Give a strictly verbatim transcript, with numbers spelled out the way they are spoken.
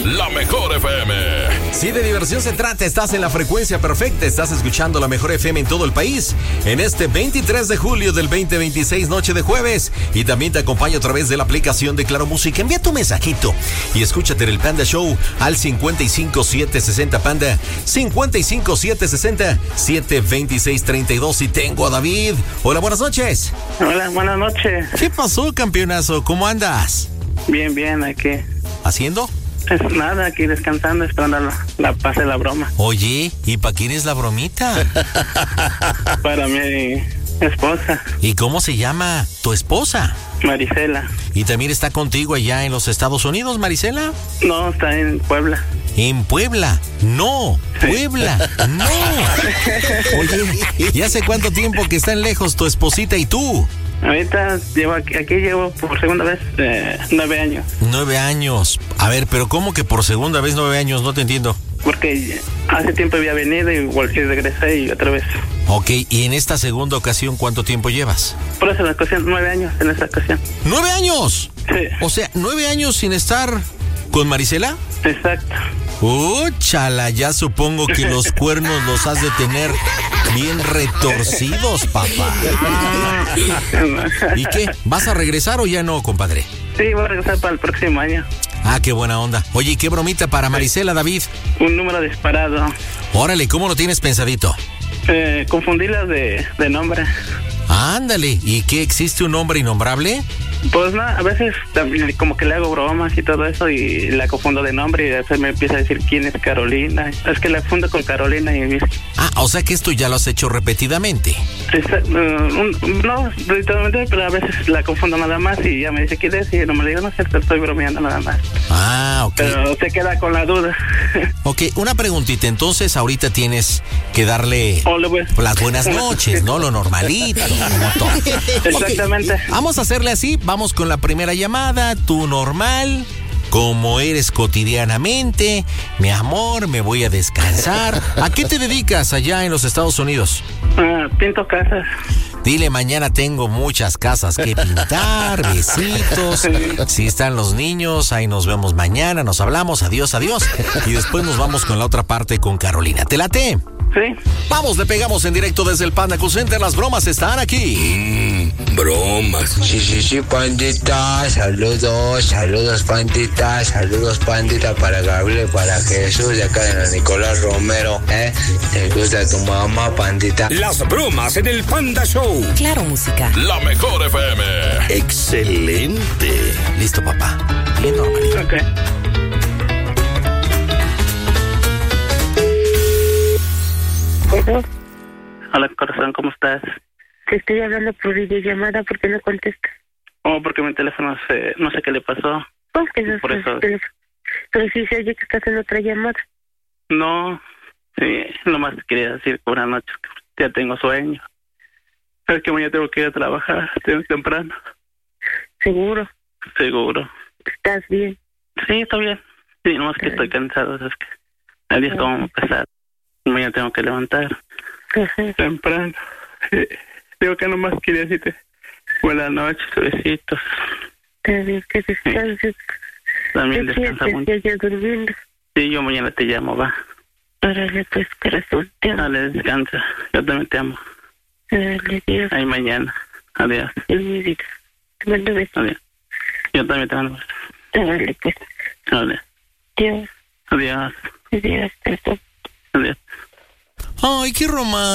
La Mejor F M. Si de diversión se trata, estás en la frecuencia perfecta. Estás escuchando La Mejor F M en todo el país. En este veintitrés de julio del veinte veintiséis, noche de jueves. Y también te acompaño a través de la aplicación de Claro Música. Envía tu mensajito y escúchate en el Panda Show al cincuenta y cinco siete sesenta Panda. cincuenta y cinco siete sesenta siete veintiséis treinta y dos. Y tengo a David. Hola, buenas noches. Hola, buenas noches. ¿Qué pasó, campeonazo? ¿Cómo andas? Bien, bien, aquí. ¿Haciendo? Es nada, aquí descansando, esperando la, la pase la broma. Oye, ¿y para quién es la bromita? Para mi esposa. ¿Y cómo se llama tu esposa? Marisela. ¿Y también está contigo allá en los Estados Unidos, Marisela? No, está en Puebla. ¿En Puebla? No, Puebla, no. Oye, ¿y hace cuánto tiempo que están lejos tu esposita y tú? Ahorita llevo aquí, aquí llevo por segunda vez eh, nueve años. Nueve años. A ver, pero ¿cómo que por segunda vez nueve años? No te entiendo. Porque hace tiempo había venido y volví y regresé y otra vez. Ok, ¿y en esta segunda ocasión cuánto tiempo llevas? Por eso en la ocasión, nueve años en esta ocasión. ¿Nueve años? Sí. O sea, ¿nueve años sin estar con Marisela? Exacto. Uh, chala, ya supongo que los cuernos los has de tener bien retorcidos, papá. ¿Y qué? ¿Vas a regresar o ya no, compadre? Sí, voy a regresar para el próximo año. Ah, qué buena onda. Oye, ¿y qué bromita para Marisela, David? Un número disparado. Órale, ¿cómo lo tienes pensadito? Eh, confundirlas de, de nombre. Ándale, ¿y qué? ¿Existe un nombre innombrable? Pues no, a veces también como que le hago bromas y todo eso y la confundo de nombre y después me empieza a decir quién es Carolina. Es que la confundo con Carolina y mis... Ah, o sea que esto ya lo has hecho repetidamente. Esa, uh, un, no, literalmente, pero a veces la confundo nada más y ya me dice quién es y no me digo, no sé, te estoy bromeando nada más. Ah, ok. Pero se queda con la duda. Ok, una preguntita, entonces ahorita tienes que darle Hola, pues. las buenas noches, ¿no? Lo normalito, como todo. Exactamente. Okay, vamos a hacerle así, vamos con la primera llamada, tú normal, como eres cotidianamente, mi amor, me voy a descansar. ¿A qué te dedicas allá en los Estados Unidos? Uh, pinto casas. Dile, mañana tengo muchas casas que pintar, besitos. Si están los niños, ahí nos vemos mañana, nos hablamos, adiós, adiós. Y después nos vamos con la otra parte con Carolina. ¿Te late? Sí. Vamos, le pegamos en directo desde el Panda Cool Center. Las bromas están aquí. Mmm, bromas. Sí, sí, sí, pandita. Saludos, saludos, pandita. Saludos, pandita, para Gabriel, para Jesús, de acá de la Nicolás Romero. ¿Eh? ¿Te gusta tu mamá, pandita? Las bromas en el Panda Show. Claro Música. La Mejor F M. Excelente. Listo, papá. Bien normalito. Ok. Hola, corazón, ¿cómo estás? Te estoy hablando por videollamada, ¿por qué no contestas? Oh, porque mi teléfono se, no sé qué le pasó. ¿Cómo que no Por sé eso. qué le- Pero sí se oye que estás en otra llamada. No, sí, nomás quería decir que buenas noches, que ya tengo sueño. Es que mañana tengo que ir a trabajar, tengo temprano. Seguro, Seguro. estás bien. Sí, está bien. Sí, nomás que estoy cansado, es que el día es como pesado. Mañana tengo que levantar Ajá. temprano. Sí. Digo que nomás quería decirte buenas noches, besitos. Está bien, que descanses. También Te descansa sientes mucho. ya durmiendo. Sí, yo mañana te llamo, va. Órale, pues, corazón, te amo. Dale, descansa. Yo también te amo. Órale, Dios. Ahí mañana. Adiós. En mi vida. Te mando besos. Adiós. Yo también te mando. Órale, pues. Adiós. Dios. Adiós. Dios, perdón. Adiós. Ay, qué romántico.